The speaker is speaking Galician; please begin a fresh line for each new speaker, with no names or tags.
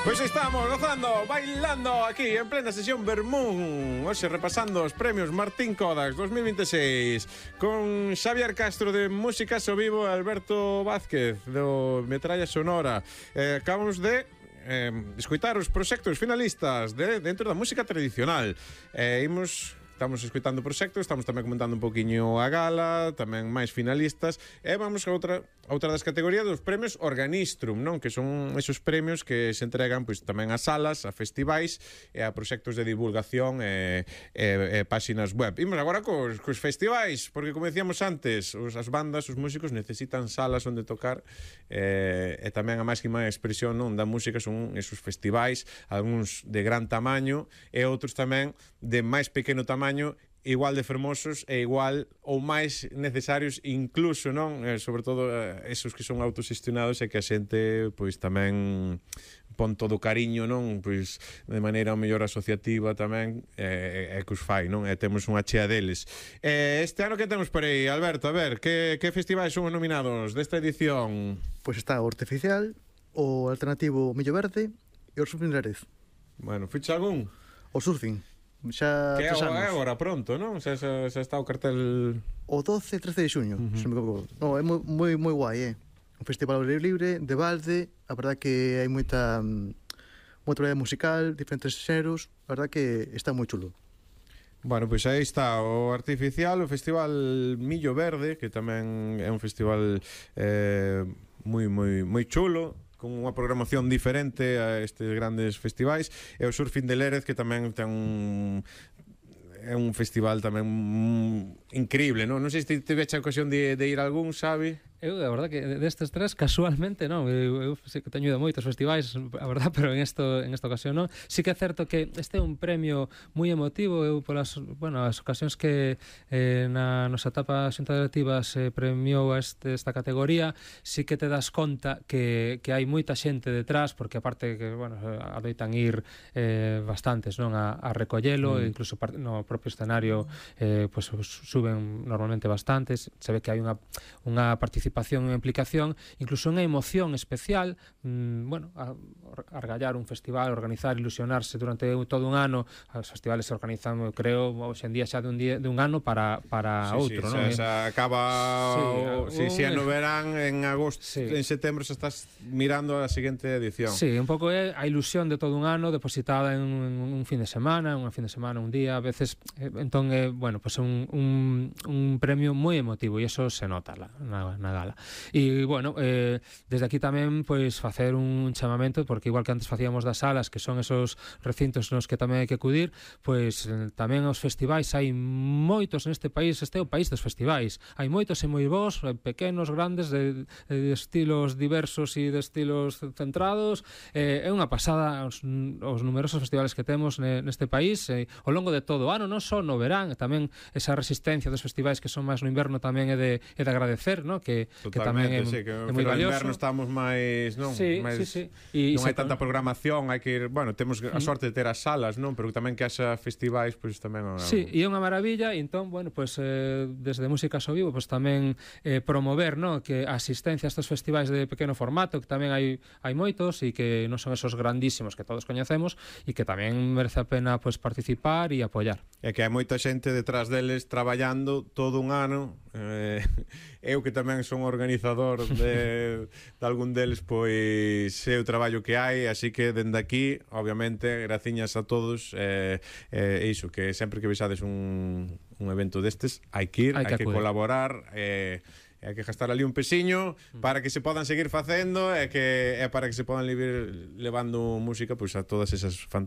Pois estamos gozando, bailando aquí en plena sesión Vermún. Hoxe repasando os premios Martín Kodax 2026 con Xavier Castro de Músicas ao Vivo e Alberto Vázquez do Metralla Sonora. Acabamos de escoitar os proxectos finalistas dentro da música tradicional. Estamos escoitando proxectos, estamos tamén comentando un poquinho a gala, tamén máis finalistas, e vamos a outra das categorías dos premios Organistrum, non? Que son esos premios que se entregan pois tamén a salas, a festivais e a proxectos de divulgación e páxinas web. Imos agora cos festivais, porque como decíamos antes, as bandas, os músicos necesitan salas onde tocar, e tamén a máxima expresión, non, da música son esos festivais, algúns de gran tamaño e outros tamén de máis pequeno tamaño, igual de fermosos e igual ou máis necesarios incluso, non? Sobre todo esos que son autoxestionados e que a xente pois tamén pon todo o cariño, non? Pois de maneira mellor asociativa tamén que os fai, non? E temos unha chea deles. Este ano que temos por aí, Alberto? A ver, que festivais son os nominados desta edición?
Pois está o Artificial, o Alternativo Millo Verde e o Surfing Lérez.
Bueno, ficha algún?
O Surfing. Xa
que é
3 anos.
agora pronto, non? Xa está o cartel...
O 12 e 13 de xuño, se me equivoco. No, é moi guai, Un festival ao aire libre, de balde, a verdad que hai moita variedade musical, diferentes xeros, a verdad que está moi chulo.
Bueno, pois aí está o Artificial, o Festival Millo Verde, que tamén é un festival moi chulo, con unha programación diferente a estes grandes festivais, e o Surfing de Lérez, que tamén ten é un festival tamén increíble, non? Non sei se tiveste a ocasión de ir a algún, Xavi?
Eu, a verdad, que destes tres, casualmente, non? Eu sei que teño ido a moitos festivais, a verdad, pero en esta ocasión non. Sí que é certo que este é un premio moi emotivo. Eu, polas, as ocasións que na nosa etapa xunta directiva se premiou esta categoría, sí que te das conta que hai moita xente detrás, porque aparte que, adoitan ir bastantes, non? A recollelo, incluso no propio escenario suben normalmente bastantes, se ve que hai unha participación e implicación, incluso unha emoción especial, argallar un festival, organizar, ilusionarse durante todo un ano. Os festivales se organizan, eu creo, hoxe en día xa de un ano para outro, non?
Xa acaba se no verán en agosto, en setembro se estás mirando a seguinte edición.
Sí, un pouco é a ilusión de todo un ano depositada en un fin de semana, un día, a veces, entón é, un premio moi emotivo, e iso se nota na gala. E, desde aquí tamén, facer un chamamento, porque igual que antes facíamos das salas, que son esos recintos nos que tamén hai que acudir, tamén aos festivais. Hai moitos neste país, este é o país dos festivais. Hai moitos e moi bons, pequenos, grandes, de estilos diversos e de estilos centrados. É unha pasada os numerosos festivales que temos neste país, ao longo de todo o ano, non só no verán, tamén esa resistencia dos festivais que son máis no inverno tamén é de agradecer, non? Que tamén é moi valioso.
No inverno estamos máis, non?
Sí.
Non hai tanta programación, hai que ir, temos a sorte de ter as salas, non? Pero tamén que haxa festivais, tamén...
Sí, e é unha maravilla, e entón, desde Músicas ao Vivo, tamén promover, non? Que a asistencia a estes festivais de pequeno formato, que tamén hai moitos, e que non son esos grandísimos que todos coñecemos, e que tamén merece a pena participar e apoiar.
É que hai moita xente detrás deles traballando todo un ano. Eu que tamén son organizador de algún deles, sei o traballo que hai, así que dende aquí, obviamente, graciñas a todos, iso, que sempre que vexades un evento destes, hai que ir, hai que colaborar, hai que gastar ali un pesiño para que se podan seguir facendo e para que se podan ir levando música a todas esas fantásticas